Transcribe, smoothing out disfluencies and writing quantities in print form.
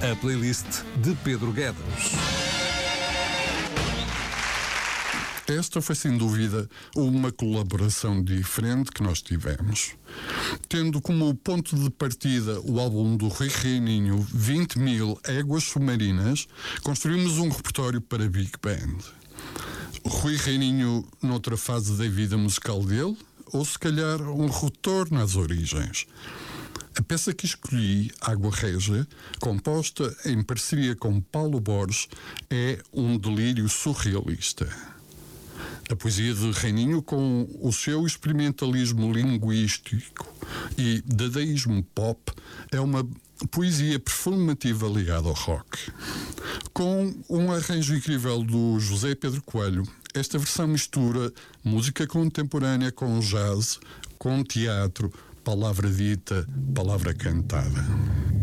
A playlist de Pedro Guedes. Esta foi, sem dúvida, uma colaboração diferente que nós tivemos. Tendo como ponto de partida o álbum do Rui Reininho, 20.000 Éguas Submarinas, construímos um repertório para Big Band. Rui Reininho, noutra fase da vida musical dele, ou se calhar um retorno às origens. A peça que escolhi, Água Régia, composta em parceria com Paulo Borges, é um delírio surrealista. A poesia de Reininho, com o seu experimentalismo linguístico e dadaísmo pop, é uma poesia performativa ligada ao rock. Com um arranjo incrível do José Pedro Coelho, esta versão mistura música contemporânea com jazz, com teatro, palavra dita, palavra cantada.